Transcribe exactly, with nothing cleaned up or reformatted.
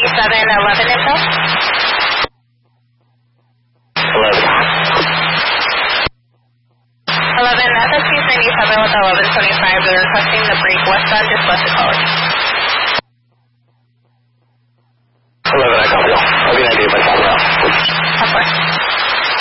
ninety-seven eleven info. eleven. eleven, that's at two ninety-seven with eleven twenty-five. They're requesting the break westbound, just west of college.